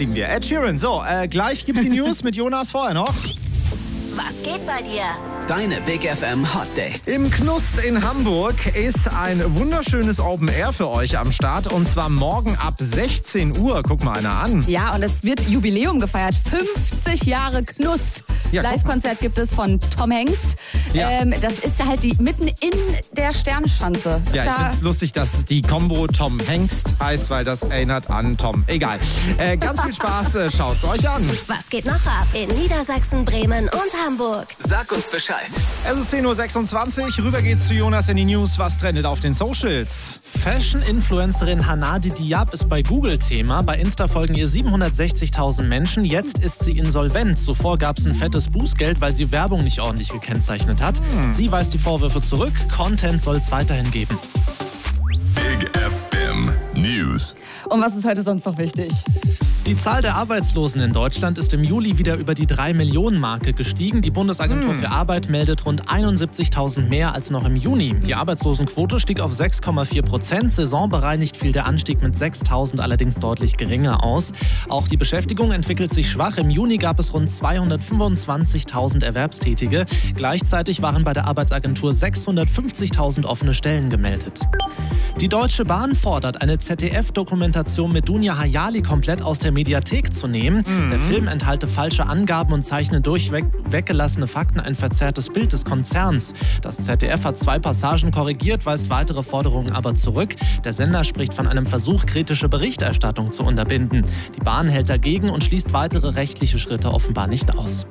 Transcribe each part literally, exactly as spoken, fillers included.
lieben wir. Ed Sheeran. So, äh, gleich gibt's die News mit Jonas. Vorher noch. Was geht bei dir? Deine Big F M Hot Dates. Im Knust in Hamburg ist ein wunderschönes Open Air für euch am Start. Und zwar morgen ab sechzehn Uhr. Guck mal einer an. Ja, und es wird Jubiläum gefeiert. fünfzig Jahre Knust. Ja, Live-Konzert gibt es von Tom Hengst. Ja. Ähm, das ist halt die mitten in der Sternschanze. Ja, ich Da- find's lustig, dass die Combo Tom Hengst heißt, weil das erinnert an Tom. Egal. Äh, ganz viel Spaß. Äh, schaut's euch an. Was geht noch ab in Niedersachsen, Bremen und Hamburg? Sag uns Bescheid. Es ist zehn Uhr sechsundzwanzig. Rüber geht's zu Jonas in die News. Was trendet auf den Socials? Fashion-Influencerin Hanadi Diab ist bei Google Thema. Bei Insta folgen ihr siebenhundertsechzigtausend Menschen. Jetzt ist sie insolvent. Zuvor gab es ein fettes Bußgeld, weil sie Werbung nicht ordentlich gekennzeichnet hat. Hm. Sie weist die Vorwürfe zurück. Content soll es weiterhin geben. Big F M News. Und was ist heute sonst noch wichtig? Die Zahl der Arbeitslosen in Deutschland ist im Juli wieder über die drei Millionen Marke gestiegen. Die Bundesagentur für Arbeit meldet rund einundsiebzigtausend mehr als noch im Juni. Die Arbeitslosenquote stieg auf sechs Komma vier Prozent. Saisonbereinigt fiel der Anstieg mit sechstausend allerdings deutlich geringer aus. Auch die Beschäftigung entwickelt sich schwach. Im Juni gab es rund zweihundertfünfundzwanzigtausend Erwerbstätige. Gleichzeitig waren bei der Arbeitsagentur sechshundertfünfzigtausend offene Stellen gemeldet. Die Deutsche Bahn fordert, eine Z D F-Dokumentation mit Dunja Hayali komplett aus der Mediathek zu nehmen. Mhm. Der Film enthalte falsche Angaben und zeichne durchweg weggelassene Fakten ein verzerrtes Bild des Konzerns. Das Z D F hat zwei Passagen korrigiert, weist weitere Forderungen aber zurück. Der Sender spricht von einem Versuch, kritische Berichterstattung zu unterbinden. Die Bahn hält dagegen und schließt weitere rechtliche Schritte offenbar nicht aus.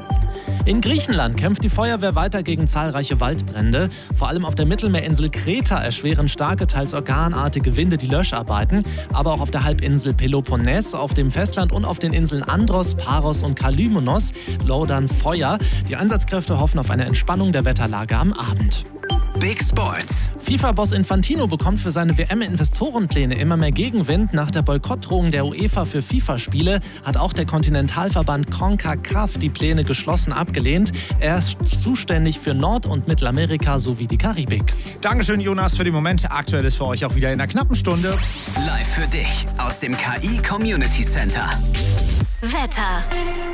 In Griechenland kämpft die Feuerwehr weiter gegen zahlreiche Waldbrände. Vor allem auf der Mittelmeerinsel Kreta erschweren starke, teils orkanartige Winde die Löscharbeiten. Aber auch auf der Halbinsel Peloponnes, auf dem Festland und auf den Inseln Andros, Paros und Kalymnos lodern Feuer. Die Einsatzkräfte hoffen auf eine Entspannung der Wetterlage am Abend. Big Sports. FIFA-Boss Infantino bekommt für seine W M-Investorenpläne immer mehr Gegenwind. Nach der Boykottdrohung der UEFA für FIFA-Spiele hat auch der Kontinentalverband CONCACAF die Pläne geschlossen abgelehnt. Er ist zuständig für Nord- und Mittelamerika sowie die Karibik. Dankeschön, Jonas, für den Moment. Aktuell ist für euch auch wieder in einer knappen Stunde. Live für dich aus dem K I Community Center. Wetter.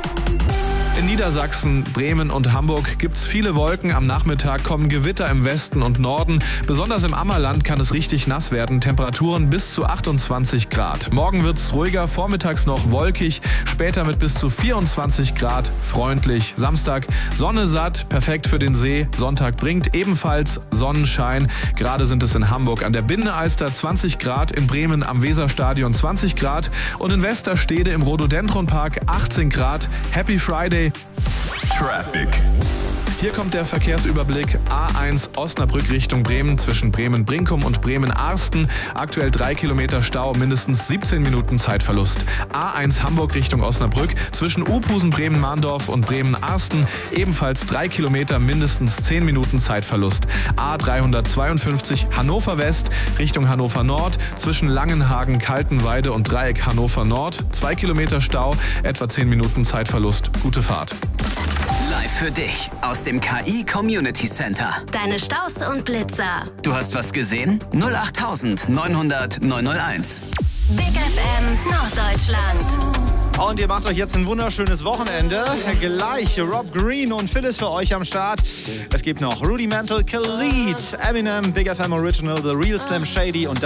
In Niedersachsen, Bremen und Hamburg gibt es viele Wolken. Am Nachmittag kommen Gewitter im Westen und Norden. Besonders im Ammerland kann es richtig nass werden. Temperaturen bis zu achtundzwanzig Grad. Morgen wird es ruhiger, vormittags noch wolkig, später mit bis zu vierundzwanzig Grad freundlich. Samstag Sonne satt, perfekt für den See. Sonntag bringt ebenfalls Sonnenschein. Gerade sind es in Hamburg an der Binde-Alster zwanzig Grad, in Bremen am Weserstadion zwanzig Grad und in Westerstede im Rhododendronpark achtzehn Grad. Happy Friday! Traffic. Hier kommt der Verkehrsüberblick. A eins Osnabrück Richtung Bremen zwischen Bremen-Brinkum und Bremen-Arsten. Aktuell drei Kilometer Stau, mindestens siebzehn Minuten Zeitverlust. A eins Hamburg Richtung Osnabrück zwischen Uphusen, Bremen-Mahndorf und Bremen-Arsten. Ebenfalls drei Kilometer, mindestens zehn Minuten Zeitverlust. A dreihundertzweiundfünfzig Hannover West Richtung Hannover Nord zwischen Langenhagen, Kaltenweide und Dreieck Hannover Nord. zwei Kilometer Stau, etwa zehn Minuten Zeitverlust. Gute Fahrt. Live für dich aus dem K I Community Center. Deine Staus und Blitzer. Du hast was gesehen? null acht neunhundert neunhunderteins. Big F M Norddeutschland. Und ihr macht euch jetzt ein wunderschönes Wochenende. Gleich Rob Green und Phyllis für euch am Start. Es gibt noch Rudimental, Khalid, Eminem, Big F M Original, The Real Slim Shady und